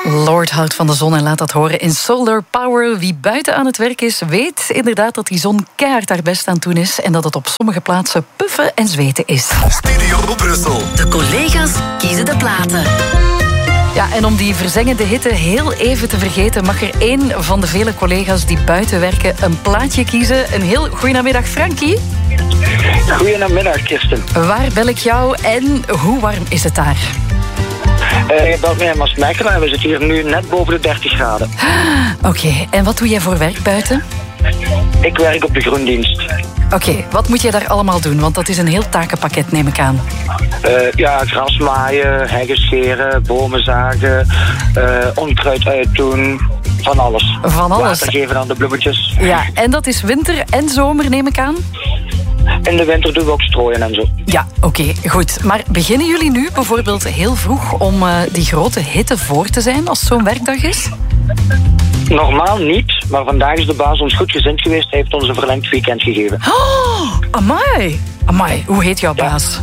Lord houdt van de zon en laat dat horen in Solar Power. Wie buiten aan het werk is, weet inderdaad dat die zon keihard daar best aan doen is en dat het op sommige plaatsen puffen en zweten is. Studio Brussel. De collega's kiezen de platen. Ja, en om die verzengende hitte heel even te vergeten, mag er één van de vele collega's die buiten werken een plaatje kiezen. Een heel goeiemiddag, Frankie. Goedemiddag, Kirsten. Waar bel ik jou en hoe warm is het daar? Je belt mij in Maasmechelen en we zitten hier nu net boven de 30 graden. Oké, en wat doe jij voor werk buiten? Ik werk op de groendienst. Oké, wat moet je daar allemaal doen? Want dat is een heel takenpakket, neem ik aan. Gras maaien, heggen scheren, bomen zagen, onkruid uitdoen, van alles. Van alles? Water geven aan de bloemetjes. Ja, en dat is winter en zomer, neem ik aan? In de winter doen we ook strooien en zo. Ja, oké, goed. Maar beginnen jullie nu bijvoorbeeld heel vroeg om die grote hitte voor te zijn als zo'n werkdag is? Normaal niet, maar vandaag is de baas ons goed gezind geweest. Hij heeft ons een verlengd weekend gegeven. Oh, amai. Amai, hoe heet jouw baas?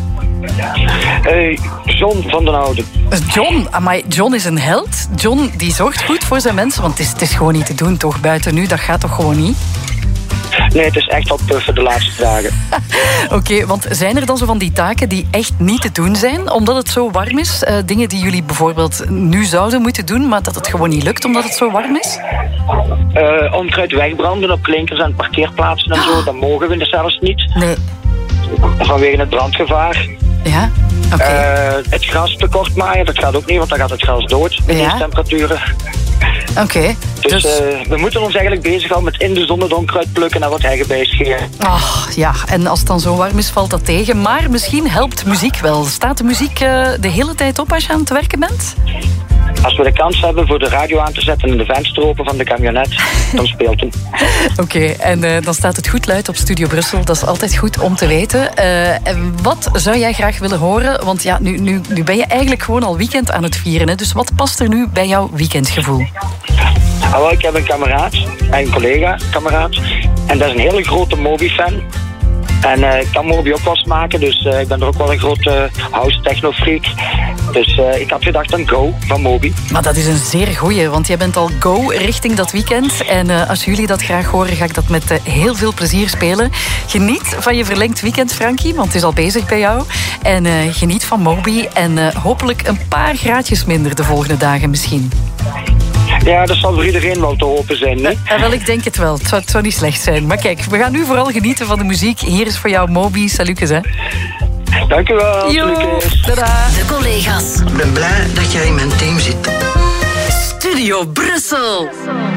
John van den Oude. John, amai, John is een held. John die zorgt goed voor zijn mensen, want het is gewoon niet te doen toch buiten nu, dat gaat toch gewoon niet? Nee, het is echt wel puffen de laatste dagen. Oké, want zijn er dan zo van die taken die echt niet te doen zijn, omdat het zo warm is? Dingen die jullie bijvoorbeeld nu zouden moeten doen, maar dat het gewoon niet lukt omdat het zo warm is? Onkruid wegbranden op klinkers en parkeerplaatsen en zo, dat mogen we zelfs niet. Nee. Vanwege het brandgevaar. Ja? Oké. Het gras tekort maaien, dat gaat ook niet, want dan gaat het gras dood met deze temperaturen. Oké. Dus we moeten ons eigenlijk bezighouden met in de zon het onkruid plukken en wat heggen bijscheren. Ach, ja, en als het dan zo warm is, valt dat tegen. Maar misschien helpt muziek wel. Staat de muziek de hele tijd op als je aan het werken bent? Als we de kans hebben voor de radio aan te zetten en de venster open van de camionet, dan speelt hem. Oké, en dan staat het goed luid op Studio Brussel. Dat is altijd goed om te weten. En wat zou jij graag willen horen? Want ja, nu ben je eigenlijk gewoon al weekend aan het vieren. Hè? Dus wat past er nu bij jouw weekendgevoel? Ik heb een kameraad, een collega-kameraad. En dat is een hele grote Moby-fan. En ik kan Moby ook wel maken, dus ik ben er ook wel een grote house-techno-freak. Dus ik had gedacht aan Go van Moby. Maar dat is een zeer goeie, want jij bent al go richting dat weekend. En als jullie dat graag horen, ga ik dat met heel veel plezier spelen. Geniet van je verlengd weekend, Frankie, want het is al bezig bij jou. En geniet van Moby en hopelijk een paar graadjes minder de volgende dagen misschien. Ja, dat zal voor iedereen wel te hopen zijn, niet? Wel, ik denk het wel. Het zou niet slecht zijn. Maar kijk, we gaan nu vooral genieten van de muziek. Hier is voor jou Moby. Salutjes, hè. Dank u wel. Salutjes. Tada. De collega's. Ik ben blij dat jij in mijn team zit. Studio Brussel.